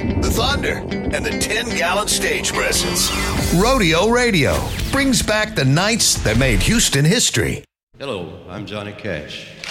the Thunder, and the 10-gallon stage presence. Rodeo Radio brings back the nights that made Houston history. Hello, I'm Johnny Cash.